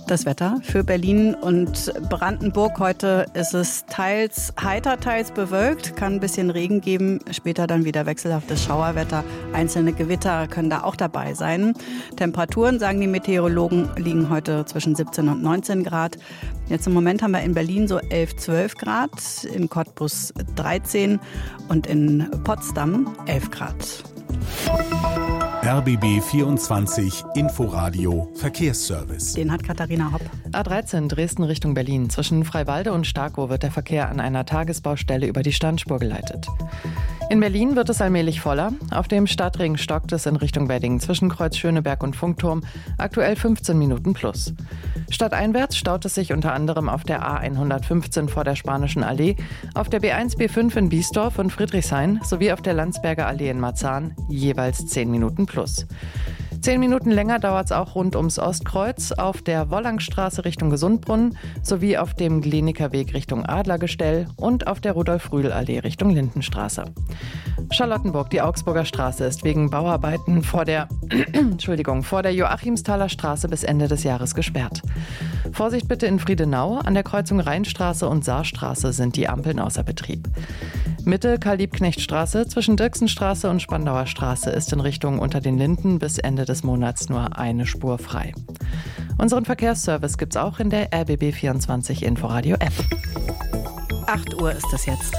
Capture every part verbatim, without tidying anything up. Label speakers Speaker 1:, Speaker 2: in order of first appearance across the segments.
Speaker 1: Das Wetter für Berlin und Brandenburg. Heute ist es teils heiter, teils bewölkt. Kann ein bisschen Regen geben. Später dann wieder wechselhaftes Schauerwetter. Einzelne Gewitter können da auch dabei sein. Temperaturen, sagen die Meteorologen, liegen heute zwischen siebzehn und neunzehn Grad. Jetzt im Moment haben wir in Berlin so elf, zwölf Grad. In Cottbus dreizehn und in Potsdam elf Grad.
Speaker 2: R B B vierundzwanzig Inforadio Verkehrsservice.
Speaker 1: Den hat Katharina Hopp.
Speaker 3: A dreizehn Dresden Richtung Berlin. Zwischen Freiwalde und Starkow wird der Verkehr an einer Tagesbaustelle über die Standspur geleitet. In Berlin wird es allmählich voller. Auf dem Stadtring stockt es in Richtung Wedding zwischen Kreuz Schöneberg und Funkturm. Aktuell fünfzehn Minuten plus. Stadteinwärts staut es sich unter anderem auf der A hundertfünfzehn vor der Spanischen Allee, auf der B eins B fünf in Biesdorf und Friedrichshain sowie auf der Landsberger Allee in Marzahn jeweils zehn Minuten plus. Zehn Minuten länger dauert es auch rund ums Ostkreuz, auf der Wollangstraße Richtung Gesundbrunnen sowie auf dem Gleniker Weg Richtung Adlergestell und auf der Rudolf-Rühl-Allee Richtung Lindenstraße. Charlottenburg, die Augsburger Straße, ist wegen Bauarbeiten vor der, Entschuldigung, vor der Joachimsthaler Straße bis Ende des Jahres gesperrt. Vorsicht bitte in Friedenau, an der Kreuzung Rheinstraße und Saarstraße sind die Ampeln außer Betrieb. Mitte Karl-Liebknecht-Straße zwischen Dirksenstraße und Spandauer Straße ist in Richtung Unter den Linden bis Ende des Monats nur eine Spur frei. Unseren Verkehrsservice gibt's auch in der R B B vierundzwanzig Inforadio App.
Speaker 1: acht Uhr ist es jetzt.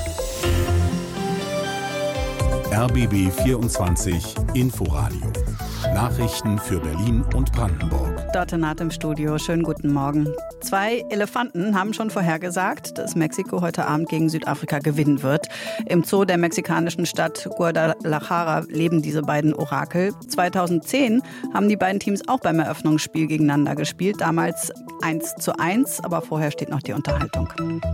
Speaker 2: R B B vierundzwanzig Inforadio. Nachrichten für Berlin und Brandenburg.
Speaker 1: Dörte Naht im Studio. Schönen guten Morgen. Zwei Elefanten haben schon vorhergesagt, dass Mexiko heute Abend gegen Südafrika gewinnen wird. Im Zoo der mexikanischen Stadt Guadalajara leben diese beiden Orakel. zweitausendzehn haben die beiden Teams auch beim Eröffnungsspiel gegeneinander gespielt. Damals eins zu eins, aber vorher steht noch die Unterhaltung.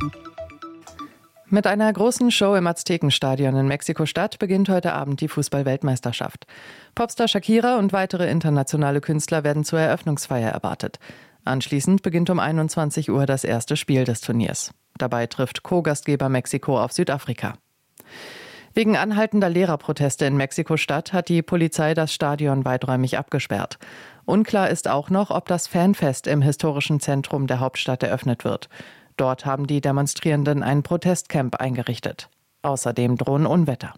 Speaker 3: Mit einer großen Show im Aztekenstadion in Mexiko-Stadt beginnt heute Abend die Fußball-Weltmeisterschaft. Popstar Shakira und weitere internationale Künstler werden zur Eröffnungsfeier erwartet. Anschließend beginnt um einundzwanzig Uhr das erste Spiel des Turniers. Dabei trifft Co-Gastgeber Mexiko auf Südafrika. Wegen anhaltender Lehrerproteste in Mexiko-Stadt hat die Polizei das Stadion weiträumig abgesperrt. Unklar ist auch noch, ob das Fanfest im historischen Zentrum der Hauptstadt eröffnet wird. Dort haben die Demonstrierenden ein Protestcamp eingerichtet. Außerdem drohen Unwetter.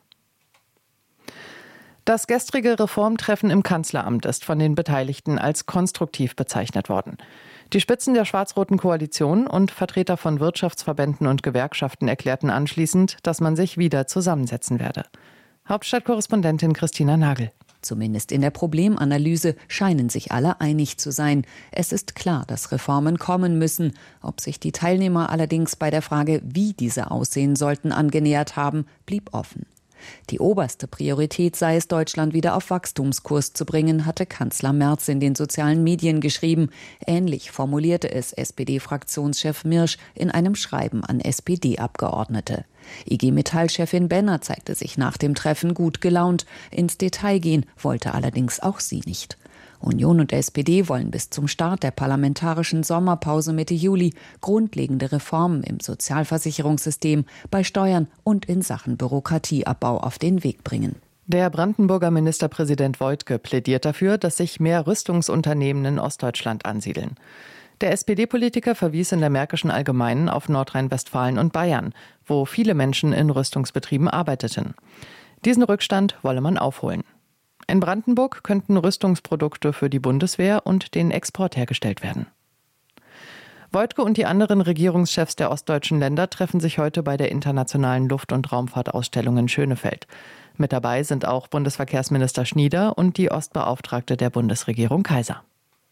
Speaker 3: Das gestrige Reformtreffen im Kanzleramt ist von den Beteiligten als konstruktiv bezeichnet worden. Die Spitzen der schwarz-roten Koalition und Vertreter von Wirtschaftsverbänden und Gewerkschaften erklärten anschließend, dass man sich wieder zusammensetzen werde. Hauptstadtkorrespondentin Christina Nagel.
Speaker 4: Zumindest in der Problemanalyse scheinen sich alle einig zu sein. Es ist klar, dass Reformen kommen müssen. Ob sich die Teilnehmer allerdings bei der Frage, wie diese aussehen sollten, angenähert haben, blieb offen. Die oberste Priorität sei es, Deutschland wieder auf Wachstumskurs zu bringen, hatte Kanzler Merz in den sozialen Medien geschrieben. Ähnlich formulierte es S P D-Fraktionschef Mirsch in einem Schreiben an S P D-Abgeordnete. I G Metall-Chefin Benner zeigte sich nach dem Treffen gut gelaunt. Ins Detail gehen wollte allerdings auch sie nicht. Union und S P D wollen bis zum Start der parlamentarischen Sommerpause Mitte Juli grundlegende Reformen im Sozialversicherungssystem, bei Steuern und in Sachen Bürokratieabbau auf den Weg bringen.
Speaker 3: Der Brandenburger Ministerpräsident Woidke plädiert dafür, dass sich mehr Rüstungsunternehmen in Ostdeutschland ansiedeln. Der S P D-Politiker verwies in der Märkischen Allgemeinen auf Nordrhein-Westfalen und Bayern, wo viele Menschen in Rüstungsbetrieben arbeiteten. Diesen Rückstand wolle man aufholen. In Brandenburg könnten Rüstungsprodukte für die Bundeswehr und den Export hergestellt werden. Woidke und die anderen Regierungschefs der ostdeutschen Länder treffen sich heute bei der internationalen Luft- und Raumfahrtausstellung in Schönefeld. Mit dabei sind auch Bundesverkehrsminister Schnieder und die Ostbeauftragte der Bundesregierung Kaiser.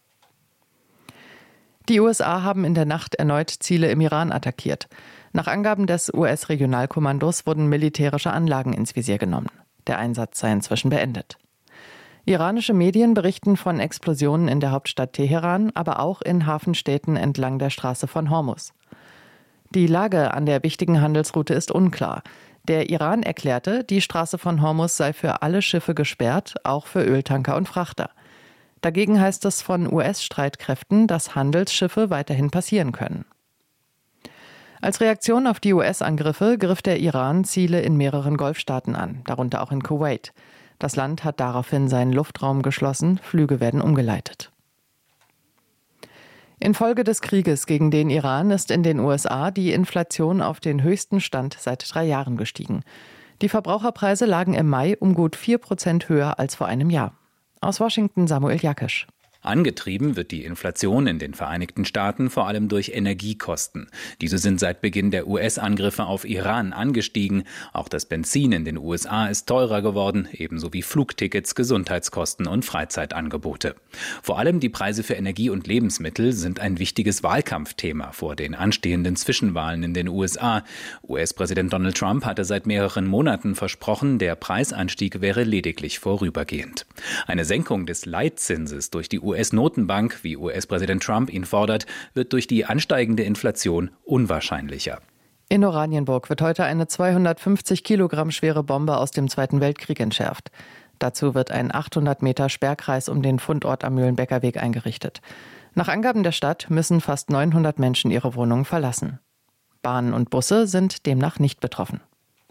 Speaker 3: Die U S A haben in der Nacht erneut Ziele im Iran attackiert. Nach Angaben des U S-Regionalkommandos wurden militärische Anlagen ins Visier genommen. Der Einsatz sei inzwischen beendet. Iranische Medien berichten von Explosionen in der Hauptstadt Teheran, aber auch in Hafenstädten entlang der Straße von Hormuz. Die Lage an der wichtigen Handelsroute ist unklar. Der Iran erklärte, die Straße von Hormuz sei für alle Schiffe gesperrt, auch für Öltanker und Frachter. Dagegen heißt es von U S-Streitkräften, dass Handelsschiffe weiterhin passieren können. Als Reaktion auf die U S-Angriffe griff der Iran Ziele in mehreren Golfstaaten an, darunter auch in Kuwait. Das Land hat daraufhin seinen Luftraum geschlossen, Flüge werden umgeleitet. Infolge des Krieges gegen den Iran ist in den U S A die Inflation auf den höchsten Stand seit drei Jahren gestiegen. Die Verbraucherpreise lagen im Mai um gut vier Prozent höher als vor einem Jahr. Aus Washington Samuel Jakisch.
Speaker 5: Angetrieben wird die Inflation in den Vereinigten Staaten vor allem durch Energiekosten. Diese sind seit Beginn der U S-Angriffe auf Iran angestiegen. Auch das Benzin in den U S A ist teurer geworden, ebenso wie Flugtickets, Gesundheitskosten und Freizeitangebote. Vor allem die Preise für Energie und Lebensmittel sind ein wichtiges Wahlkampfthema vor den anstehenden Zwischenwahlen in den U S A. U S-Präsident Donald Trump hatte seit mehreren Monaten versprochen, der Preisanstieg wäre lediglich vorübergehend. Eine Senkung des Leitzinses durch die U S-Notenbank, wie U S-Präsident Trump ihn fordert, wird durch die ansteigende Inflation unwahrscheinlicher.
Speaker 3: In Oranienburg wird heute eine zweihundertfünfzig Kilogramm schwere Bombe aus dem Zweiten Weltkrieg entschärft. Dazu wird ein achthundert Meter Sperrkreis um den Fundort am Mühlenbecker Weg eingerichtet. Nach Angaben der Stadt müssen fast neunhundert Menschen ihre Wohnungen verlassen. Bahnen und Busse sind demnach nicht betroffen.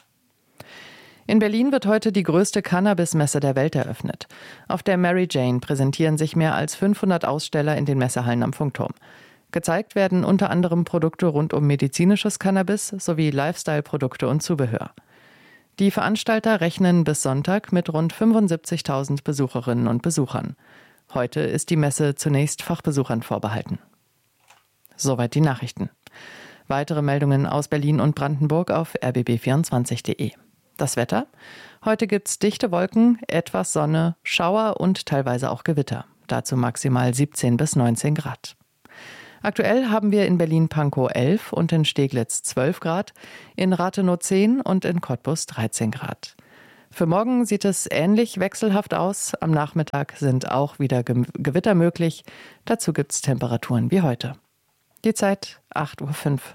Speaker 3: In Berlin wird heute die größte Cannabis-Messe der Welt eröffnet. Auf der Mary Jane präsentieren sich mehr als fünfhundert Aussteller in den Messehallen am Funkturm. Gezeigt werden unter anderem Produkte rund um medizinisches Cannabis sowie Lifestyle-Produkte und Zubehör. Die Veranstalter rechnen bis Sonntag mit rund fünfundsiebzigtausend Besucherinnen und Besuchern. Heute ist die Messe zunächst Fachbesuchern vorbehalten. Soweit die Nachrichten. Weitere Meldungen aus Berlin und Brandenburg auf r b b vierundzwanzig punkt d e. Das Wetter? Heute gibt's dichte Wolken, etwas Sonne, Schauer und teilweise auch Gewitter. Dazu maximal siebzehn bis neunzehn Grad. Aktuell haben wir in Berlin-Pankow elf und in Steglitz zwölf Grad, in Rathenow zehn und in Cottbus dreizehn Grad. Für morgen sieht es ähnlich wechselhaft aus. Am Nachmittag sind auch wieder Ge- Gewitter möglich. Dazu gibt's Temperaturen wie heute. Die Zeit acht Uhr fünf.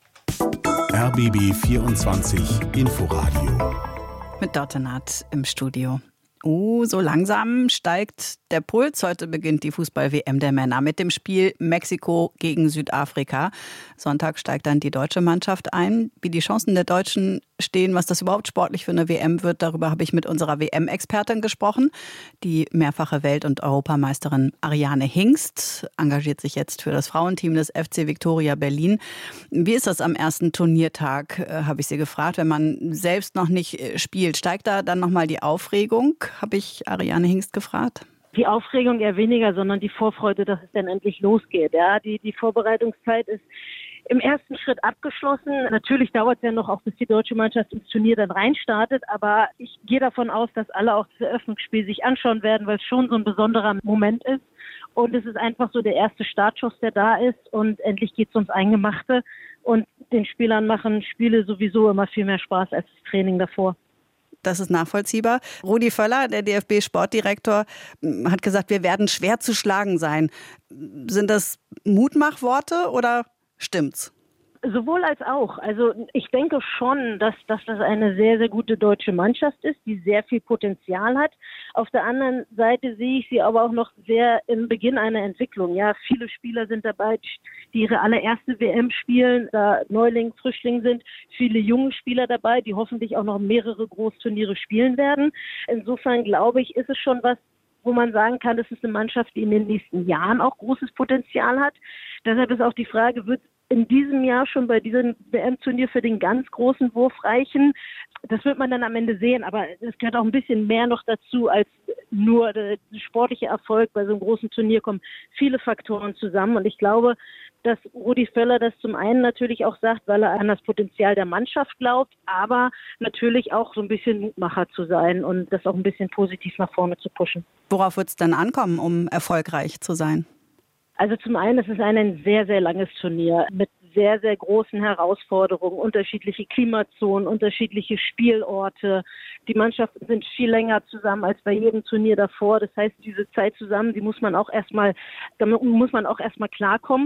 Speaker 2: R B B vierundzwanzig Inforadio
Speaker 1: mit Dottenat im Studio. Oh, so langsam steigt der Puls. Heute beginnt die Fußball-W M der Männer mit dem Spiel Mexiko gegen Südafrika. Sonntag steigt dann die deutsche Mannschaft ein. Wie die Chancen der Deutschen stehen, was das überhaupt sportlich für eine W M wird, darüber habe ich mit unserer W M-Expertin gesprochen. Die mehrfache Welt- und Europameisterin Ariane Hingst engagiert sich jetzt für das Frauenteam des F C Viktoria Berlin. Wie ist das am ersten Turniertag, äh, habe ich sie gefragt, wenn man selbst noch nicht äh, spielt. Steigt da dann nochmal die Aufregung, habe ich Ariane Hingst gefragt?
Speaker 6: Die Aufregung eher weniger, sondern die Vorfreude, dass es dann endlich losgeht. Ja, die, die Vorbereitungszeit ist im ersten Schritt abgeschlossen. Natürlich dauert es ja noch, auch bis die deutsche Mannschaft ins Turnier dann reinstartet. Aber ich gehe davon aus, dass alle auch das Eröffnungsspiel sich anschauen werden, weil es schon so ein besonderer Moment ist. Und es ist einfach so der erste Startschuss, der da ist. Und endlich geht es ums Eingemachte. Und den Spielern machen Spiele sowieso immer viel mehr Spaß als das Training davor.
Speaker 1: Das ist nachvollziehbar. Rudi Völler, der D F B-Sportdirektor, hat gesagt, wir werden schwer zu schlagen sein. Sind das Mutmachworte oder stimmt's?
Speaker 6: Sowohl als auch. Also ich denke schon, dass, dass das eine sehr, sehr gute deutsche Mannschaft ist, die sehr viel Potenzial hat. Auf der anderen Seite sehe ich sie aber auch noch sehr im Beginn einer Entwicklung. Ja, viele Spieler sind dabei, die ihre allererste W M spielen, da Neuling, Frischling sind. Viele junge Spieler dabei, die hoffentlich auch noch mehrere Großturniere spielen werden. Insofern glaube ich, ist es schon was, wo man sagen kann, das ist eine Mannschaft, die in den nächsten Jahren auch großes Potenzial hat. Deshalb ist auch die Frage, wird in diesem Jahr schon bei diesem W M-Turnier für den ganz großen Wurf reichen? Das wird man dann am Ende sehen, aber es gehört auch ein bisschen mehr noch dazu, als nur der sportliche Erfolg. Bei so einem großen Turnier kommen viele Faktoren zusammen und ich glaube, dass Rudi Völler das zum einen natürlich auch sagt, weil er an das Potenzial der Mannschaft glaubt, aber natürlich auch so ein bisschen Mutmacher zu sein und das auch ein bisschen positiv nach vorne zu pushen.
Speaker 1: Worauf wird es dann ankommen, um erfolgreich zu sein?
Speaker 6: Also zum einen ist es ein sehr, sehr langes Turnier mit sehr, sehr großen Herausforderungen, unterschiedliche Klimazonen, unterschiedliche Spielorte. Die Mannschaften sind viel länger zusammen als bei jedem Turnier davor. Das heißt, diese Zeit zusammen, die muss man auch erstmal, damit muss man auch erstmal klarkommen.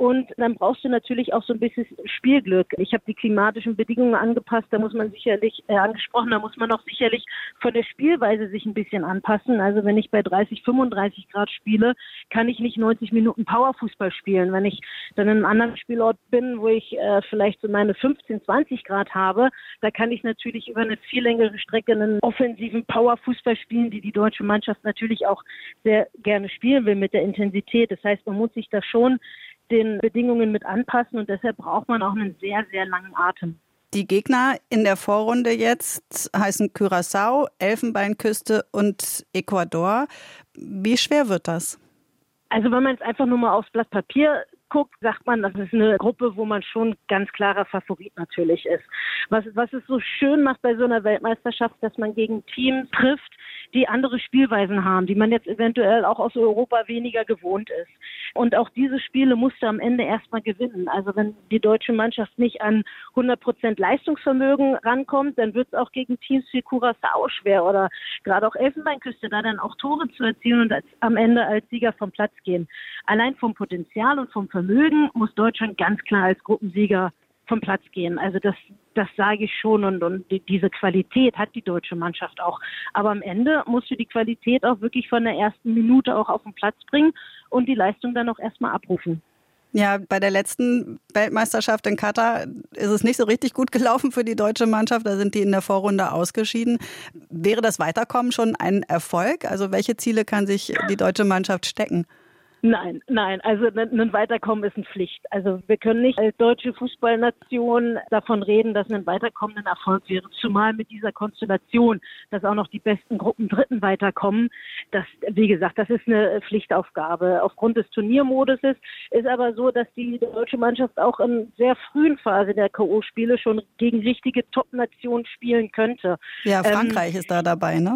Speaker 6: Und dann brauchst du natürlich auch so ein bisschen Spielglück. Ich habe die klimatischen Bedingungen angepasst, da muss man sicherlich, äh, angesprochen, da muss man auch sicherlich von der Spielweise sich ein bisschen anpassen. Also wenn ich bei dreißig, fünfunddreißig Grad spiele, kann ich nicht neunzig Minuten Powerfußball spielen. Wenn ich dann in einem anderen Spielort bin, wo ich äh, vielleicht so meine fünfzehn, zwanzig Grad habe, da kann ich natürlich über eine viel längere Strecke einen offensiven Powerfußball spielen, die die deutsche Mannschaft natürlich auch sehr gerne spielen will mit der Intensität. Das heißt, man muss sich da schon den Bedingungen mit anpassen und deshalb braucht man auch einen sehr, sehr langen Atem.
Speaker 1: Die Gegner in der Vorrunde jetzt heißen Curaçao, Elfenbeinküste und Ecuador. Wie schwer wird das?
Speaker 6: Also wenn man jetzt einfach nur mal aufs Blatt Papier guckt, sagt man, das ist eine Gruppe, wo man schon ganz klarer Favorit natürlich ist. Was, was es so schön macht bei so einer Weltmeisterschaft, dass man gegen Teams trifft, die andere Spielweisen haben, die man jetzt eventuell auch aus Europa weniger gewohnt ist. Und auch diese Spiele musst du am Ende erstmal gewinnen. Also wenn die deutsche Mannschaft nicht an hundert Prozent Leistungsvermögen rankommt, dann wird es auch gegen Teams wie Curaçao schwer oder gerade auch Elfenbeinküste, da dann auch Tore zu erzielen und als, am Ende als Sieger vom Platz gehen. Allein vom Potenzial und vom Vermögen muss Deutschland ganz klar als Gruppensieger vom Platz gehen. Also das, das sage ich schon und, und die, diese Qualität hat die deutsche Mannschaft auch. Aber am Ende musst du die Qualität auch wirklich von der ersten Minute auch auf den Platz bringen und die Leistung dann auch erstmal abrufen.
Speaker 1: Ja, bei der letzten Weltmeisterschaft in Katar ist es nicht so richtig gut gelaufen für die deutsche Mannschaft. Da sind die in der Vorrunde ausgeschieden. Wäre das Weiterkommen schon ein Erfolg? Also welche Ziele kann sich die deutsche Mannschaft stecken?
Speaker 6: Nein, nein, also ein Weiterkommen ist eine Pflicht. Also wir können nicht als deutsche Fußballnation davon reden, dass ein Weiterkommen ein Erfolg wäre. Zumal mit dieser Konstellation, dass auch noch die besten Gruppen Dritten weiterkommen. Das, wie gesagt, das ist eine Pflichtaufgabe. Aufgrund des Turniermoduses ist aber so, dass die deutsche Mannschaft auch in sehr frühen Phase der K O-Spiele schon gegen richtige Top-Nationen spielen könnte.
Speaker 1: Ja, Frankreich ähm, ist da dabei, ne?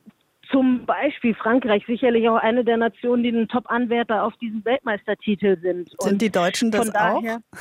Speaker 6: Zum Beispiel Frankreich, sicherlich auch eine der Nationen, die ein Top-Anwärter auf diesen Weltmeistertitel sind.
Speaker 1: Sind Und die Deutschen das daher, auch?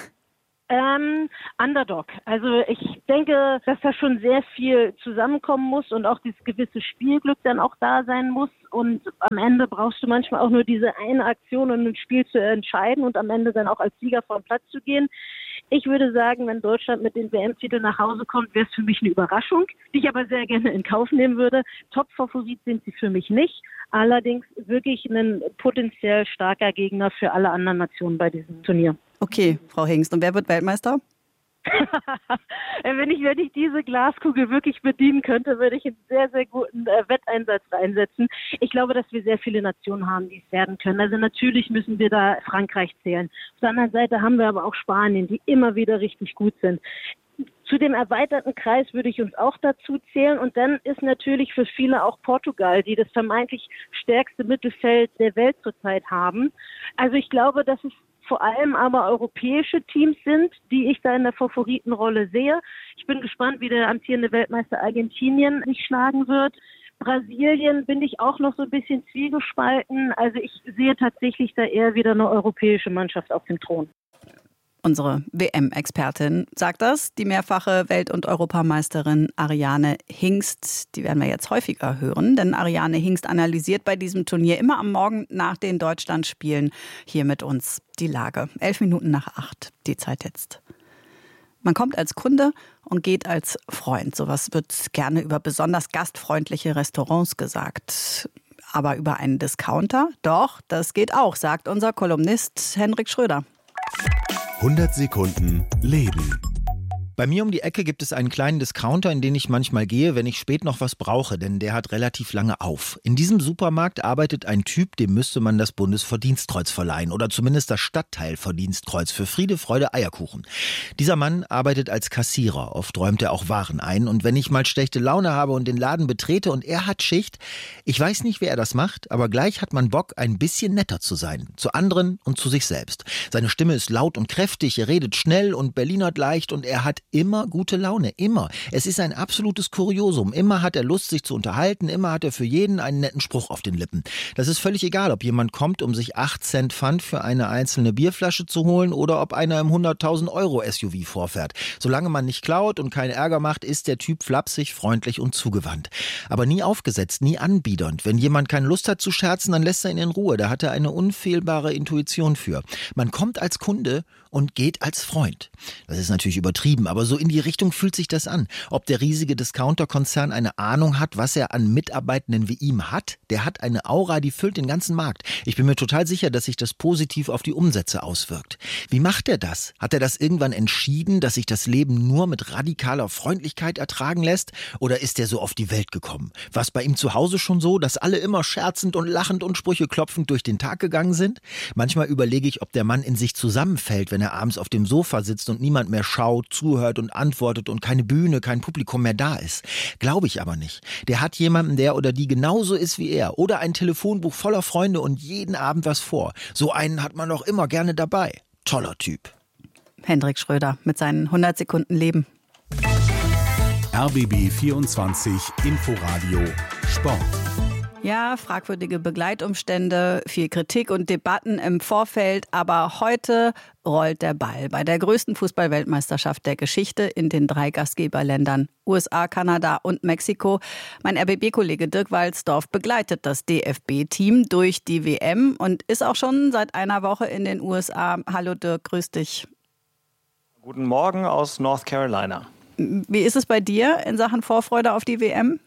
Speaker 6: Ähm, Underdog. Also ich denke, dass da schon sehr viel zusammenkommen muss und auch dieses gewisse Spielglück dann auch da sein muss. Und am Ende brauchst du manchmal auch nur diese eine Aktion, um ein Spiel zu entscheiden und am Ende dann auch als Sieger vom Platz zu gehen. Ich würde sagen, wenn Deutschland mit den W M-Titeln nach Hause kommt, wäre es für mich eine Überraschung, die ich aber sehr gerne in Kauf nehmen würde. Top-Favorit sind sie für mich nicht. Allerdings wirklich ein potenziell starker Gegner für alle anderen Nationen bei diesem Turnier.
Speaker 1: Okay, Frau Hingst. Und wer wird Weltmeister?
Speaker 6: wenn, ich, wenn ich diese Glaskugel wirklich bedienen könnte, würde ich einen sehr, sehr guten äh, Wetteinsatz reinsetzen. Ich glaube, dass wir sehr viele Nationen haben, die es werden können. Also natürlich müssen wir da Frankreich zählen. Auf der anderen Seite haben wir aber auch Spanien, die immer wieder richtig gut sind. Zu dem erweiterten Kreis würde ich uns auch dazu zählen. Und dann ist natürlich für viele auch Portugal, die das vermeintlich stärkste Mittelfeld der Welt zurzeit haben. Also ich glaube, dass es vor allem aber europäische Teams sind, die ich da in der Favoritenrolle sehe. Ich bin gespannt, wie der amtierende Weltmeister Argentinien sich schlagen wird. Brasilien bin ich auch noch so ein bisschen zwiegespalten. Also ich sehe tatsächlich da eher wieder eine europäische Mannschaft auf dem Thron.
Speaker 1: Unsere W M-Expertin sagt das, die mehrfache Welt- und Europameisterin Ariane Hingst. Die werden wir jetzt häufiger hören, denn Ariane Hingst analysiert bei diesem Turnier immer am Morgen nach den Deutschlandspielen hier mit uns die Lage. Elf Minuten nach acht, die Zeit jetzt. Man kommt als Kunde und geht als Freund. Sowas wird gerne über besonders gastfreundliche Restaurants gesagt. Aber über einen Discounter? Doch, das geht auch, sagt unser Kolumnist Henrik Schröder.
Speaker 2: hundert Sekunden Leben.
Speaker 7: Bei mir um die Ecke gibt es einen kleinen Discounter, in den ich manchmal gehe, wenn ich spät noch was brauche, denn der hat relativ lange auf. In diesem Supermarkt arbeitet ein Typ, dem müsste man das Bundesverdienstkreuz verleihen oder zumindest das Stadtteilverdienstkreuz für Friede, Freude, Eierkuchen. Dieser Mann arbeitet als Kassierer, oft räumt er auch Waren ein und wenn ich mal schlechte Laune habe und den Laden betrete und er hat Schicht, ich weiß nicht, wie er das macht, aber gleich hat man Bock, ein bisschen netter zu sein, zu anderen und zu sich selbst. Seine Stimme ist laut und kräftig, er redet schnell und berlinert leicht und er hat immer gute Laune, immer. Es ist ein absolutes Kuriosum. Immer hat er Lust, sich zu unterhalten, immer hat er für jeden einen netten Spruch auf den Lippen. Das ist völlig egal, ob jemand kommt, um sich acht Cent Pfand für eine einzelne Bierflasche zu holen oder ob einer im hunderttausend Euro S U V vorfährt. Solange man nicht klaut und keinen Ärger macht, ist der Typ flapsig, freundlich und zugewandt. Aber nie aufgesetzt, nie anbiedernd. Wenn jemand keine Lust hat zu scherzen, dann lässt er ihn in Ruhe. Da hat er eine unfehlbare Intuition für. Man kommt als Kunde und geht als Freund. Das ist natürlich übertrieben, aber so in die Richtung fühlt sich das an. Ob der riesige Discounter-Konzern eine Ahnung hat, was er an Mitarbeitenden wie ihm hat, der hat eine Aura, die füllt den ganzen Markt. Ich bin mir total sicher, dass sich das positiv auf die Umsätze auswirkt. Wie macht er das? Hat er das irgendwann entschieden, dass sich das Leben nur mit radikaler Freundlichkeit ertragen lässt? Oder ist er so auf die Welt gekommen? War es bei ihm zu Hause schon so, dass alle immer scherzend und lachend und Sprüche klopfend durch den Tag gegangen sind? Manchmal überlege ich, ob der Mann in sich zusammenfällt, wenn er abends auf dem Sofa sitzt und niemand mehr schaut, zuhört und antwortet und keine Bühne, kein Publikum mehr da ist. Glaube ich aber nicht. Der hat jemanden, der oder die genauso ist wie er. Oder ein Telefonbuch voller Freunde und jeden Abend was vor. So einen hat man doch immer gerne dabei. Toller Typ.
Speaker 1: Hendrik Schröder mit seinen hundert Sekunden Leben.
Speaker 2: R B B vierundzwanzig Inforadio Sport.
Speaker 1: Ja, fragwürdige Begleitumstände, viel Kritik und Debatten im Vorfeld. Aber heute rollt der Ball bei der größten Fußball-Weltmeisterschaft der Geschichte in den drei Gastgeberländern U S A, Kanada und Mexiko. Mein R B B-Kollege Dirk Walsdorf begleitet das D F B-Team durch die W M und ist auch schon seit einer Woche in den U S A. Hallo Dirk, grüß dich.
Speaker 8: Guten Morgen aus North Carolina.
Speaker 1: Wie ist es bei dir in Sachen Vorfreude auf die W M?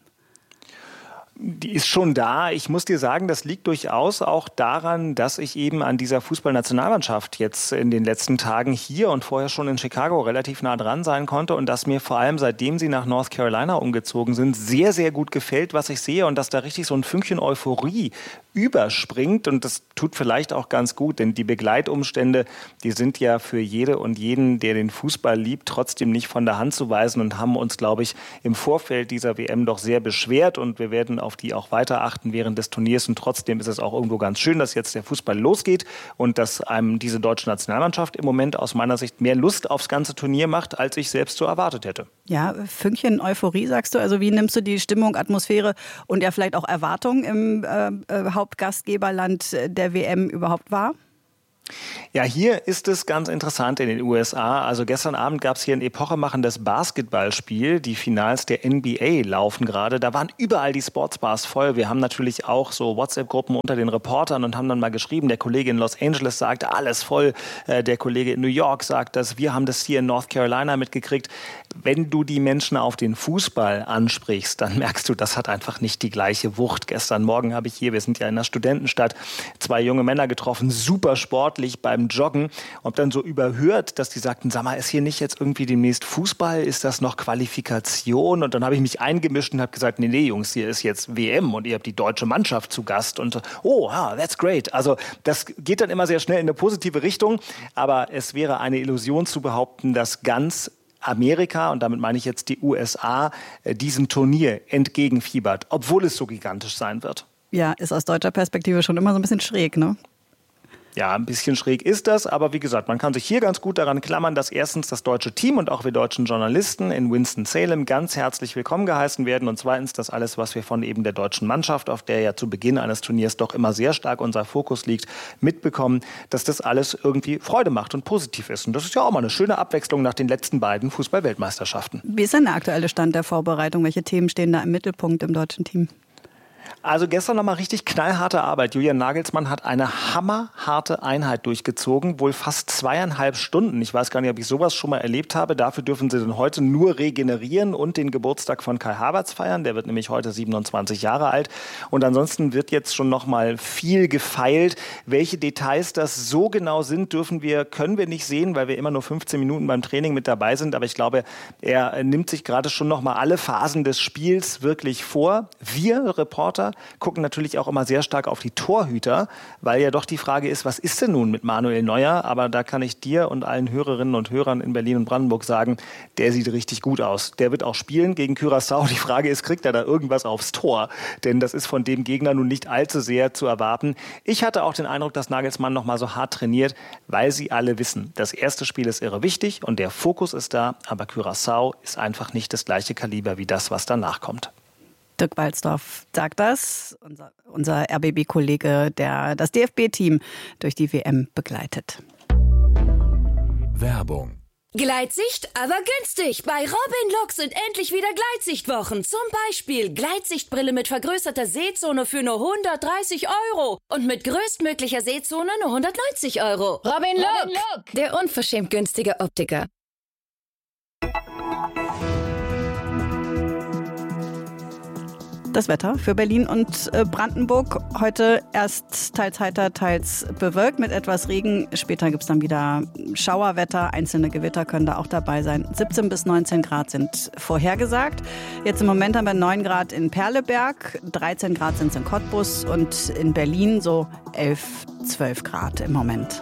Speaker 8: Die ist schon da. Ich muss dir sagen, das liegt durchaus auch daran, dass ich eben an dieser Fußballnationalmannschaft jetzt in den letzten Tagen hier und vorher schon in Chicago relativ nah dran sein konnte und dass mir vor allem, seitdem sie nach North Carolina umgezogen sind, sehr, sehr gut gefällt, was ich sehe und dass da richtig so ein Fünkchen Euphorie überspringt und das tut vielleicht auch ganz gut, denn die Begleitumstände, die sind ja für jede und jeden, der den Fußball liebt, trotzdem nicht von der Hand zu weisen und haben uns, glaube ich, im Vorfeld dieser W M doch sehr beschwert und wir werden auf die auch weiter achten während des Turniers und trotzdem ist es auch irgendwo ganz schön, dass jetzt der Fußball losgeht und dass einem diese deutsche Nationalmannschaft im Moment aus meiner Sicht mehr Lust aufs ganze Turnier macht, als ich selbst so erwartet hätte.
Speaker 1: Ja, Fünkchen Euphorie sagst du, also wie nimmst du die Stimmung, Atmosphäre und ja vielleicht auch Erwartungen im äh, Hauptgastgeberland der W M überhaupt wahr?
Speaker 8: Ja, hier ist es ganz interessant in den U S A. Also gestern Abend gab es hier ein epochemachendes Basketballspiel. Die Finals der N B A laufen gerade. Da waren überall die Sportsbars voll. Wir haben natürlich auch so WhatsApp-Gruppen unter den Reportern und haben dann mal geschrieben, der Kollege in Los Angeles sagt, alles voll. Der Kollege in New York sagt das. Wir haben das hier in North Carolina mitgekriegt. Wenn du die Menschen auf den Fußball ansprichst, dann merkst du, das hat einfach nicht die gleiche Wucht. Gestern Morgen habe ich hier, wir sind ja in einer Studentenstadt, zwei junge Männer getroffen, super sportlich beim Joggen und dann so überhört, dass die sagten, sag mal, ist hier nicht jetzt irgendwie demnächst Fußball? Ist das noch Qualifikation? Und dann habe ich mich eingemischt und habe gesagt, nee, nee, Jungs, hier ist jetzt W M und ihr habt die deutsche Mannschaft zu Gast. Und oh, ah, that's great. Also das geht dann immer sehr schnell in eine positive Richtung, aber es wäre eine Illusion zu behaupten, dass ganz Amerika, und damit meine ich jetzt die U S A, diesem Turnier entgegenfiebert, obwohl es so gigantisch sein wird.
Speaker 1: Ja, ist aus deutscher Perspektive schon immer so ein bisschen schräg, ne?
Speaker 8: Ja, ein bisschen schräg ist das, aber wie gesagt, man kann sich hier ganz gut daran klammern, dass erstens das deutsche Team und auch wir deutschen Journalisten in Winston-Salem ganz herzlich willkommen geheißen werden und zweitens, dass alles, was wir von eben der deutschen Mannschaft, auf der ja zu Beginn eines Turniers doch immer sehr stark unser Fokus liegt, mitbekommen, dass das alles irgendwie Freude macht und positiv ist. Und das ist ja auch mal eine schöne Abwechslung nach den letzten beiden Fußball-Weltmeisterschaften.
Speaker 1: Wie ist denn der aktuelle Stand der Vorbereitung? Welche Themen stehen da im Mittelpunkt im deutschen Team?
Speaker 8: Also gestern nochmal richtig knallharte Arbeit. Julian Nagelsmann hat eine hammerharte Einheit durchgezogen, wohl fast zweieinhalb Stunden. Ich weiß gar nicht, ob ich sowas schon mal erlebt habe. Dafür dürfen sie dann heute nur regenerieren und den Geburtstag von Kai Havertz feiern. Der wird nämlich heute siebenundzwanzig Jahre alt. Und ansonsten wird jetzt schon nochmal viel gefeilt. Welche Details das so genau sind, dürfen wir, können wir nicht sehen, weil wir immer nur fünfzehn Minuten beim Training mit dabei sind. Aber ich glaube, er nimmt sich gerade schon nochmal alle Phasen des Spiels wirklich vor. Wir Reporter gucken natürlich auch immer sehr stark auf die Torhüter, weil ja doch die Frage ist, was ist denn nun mit Manuel Neuer? Aber da kann ich dir und allen Hörerinnen und Hörern in Berlin und Brandenburg sagen, der sieht richtig gut aus. Der wird auch spielen gegen Curaçao. Die Frage ist, kriegt er da irgendwas aufs Tor? Denn das ist von dem Gegner nun nicht allzu sehr zu erwarten. Ich hatte auch den Eindruck, dass Nagelsmann noch mal so hart trainiert, weil sie alle wissen, das erste Spiel ist irre wichtig und der Fokus ist da, aber Curaçao ist einfach nicht das gleiche Kaliber wie das, was danach kommt.
Speaker 1: Dirk Walzdorf sagt das, unser, unser R B B-Kollege, der das D F B-Team durch die W M begleitet.
Speaker 2: Werbung.
Speaker 9: Gleitsicht, aber günstig. Bei Robin-Look sind endlich wieder Gleitsichtwochen. Zum Beispiel Gleitsichtbrille mit vergrößerter Sehzone für nur hundertdreißig Euro. Und mit größtmöglicher Sehzone nur hundertneunzig Euro. Robin-Look, Robin der unverschämt günstige Optiker.
Speaker 1: Das Wetter für Berlin und Brandenburg. Heute erst teils heiter, teils bewölkt mit etwas Regen. Später gibt es dann wieder Schauerwetter. Einzelne Gewitter können da auch dabei sein. siebzehn bis neunzehn Grad sind vorhergesagt. Jetzt im Moment haben wir neun Grad in Perleberg, dreizehn Grad sind es in Cottbus und in Berlin so elf, zwölf Grad im Moment.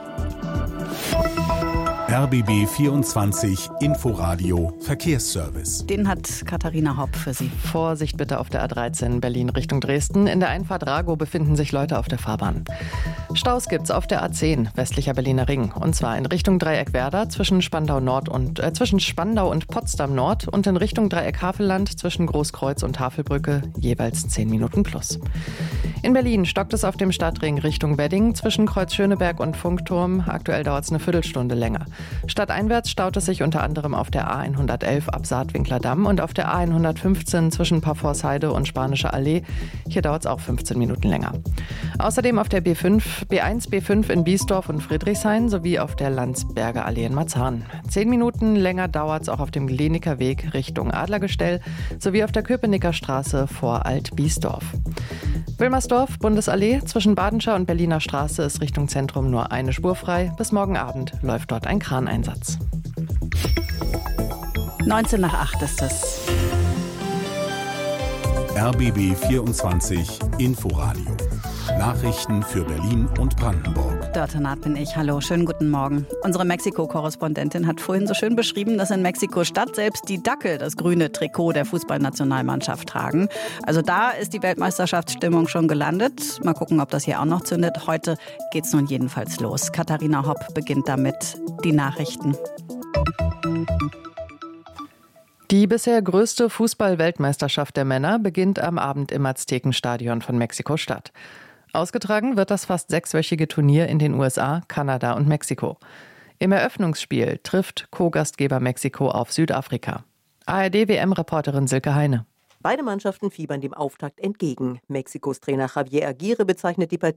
Speaker 2: R B B vierundzwanzig Inforadio Verkehrsservice.
Speaker 1: Den hat Katharina Hopp für Sie.
Speaker 3: Vorsicht bitte auf der A dreizehn Berlin Richtung Dresden. In der Einfahrt Rago befinden sich Leute auf der Fahrbahn. Staus gibt's auf der A zehn westlicher Berliner Ring. Und zwar in Richtung Dreieck Werder zwischen Spandau Nord und äh, zwischen Spandau und Potsdam Nord und in Richtung Dreieck Havelland zwischen Großkreuz und Havelbrücke jeweils zehn Minuten plus. In Berlin stockt es auf dem Stadtring Richtung Wedding zwischen Kreuz Schöneberg und Funkturm. Aktuell dauert es eine Viertelstunde länger. Stadteinwärts staut es sich unter anderem auf der A hundertelf ab Saatwinkler Damm und auf der A hundertfünfzehn zwischen Parforshheide und Spanische Allee. Hier dauert es auch fünfzehn Minuten länger. Außerdem auf der B fünf, B eins, B fünf in Biesdorf und Friedrichshain sowie auf der Landsberger Allee in Marzahn. Zehn Minuten länger dauert es auch auf dem Gleniker Weg Richtung Adlergestell sowie auf der Köpenicker Straße vor Alt-Biesdorf. Wilmersdorf, Bundesallee, zwischen Badenscher und Berliner Straße ist Richtung Zentrum nur eine Spur frei. Bis morgen Abend läuft dort ein Kraneinsatz.
Speaker 1: neunzehn nach acht ist es.
Speaker 2: R B B vierundzwanzig Inforadio. Nachrichten für Berlin und Brandenburg.
Speaker 1: Dörte Naht bin ich. Hallo, schönen guten Morgen. Unsere Mexiko-Korrespondentin hat vorhin so schön beschrieben, dass in Mexiko-Stadt selbst die Dackel das grüne Trikot der Fußballnationalmannschaft tragen. Also da ist die Weltmeisterschaftsstimmung schon gelandet. Mal gucken, ob das hier auch noch zündet. Heute geht's nun jedenfalls los. Katharina Hopp beginnt damit die Nachrichten.
Speaker 3: Die bisher größte Fußball-Weltmeisterschaft der Männer beginnt am Abend im Aztekenstadion von Mexiko-Stadt. Ausgetragen wird das fast sechswöchige Turnier in den U S A, Kanada und Mexiko. Im Eröffnungsspiel trifft Co-Gastgeber Mexiko auf Südafrika. A R D-W M-Reporterin Silke Heine.
Speaker 10: Beide Mannschaften fiebern dem Auftakt entgegen. Mexikos Trainer Javier Aguirre bezeichnet die Partie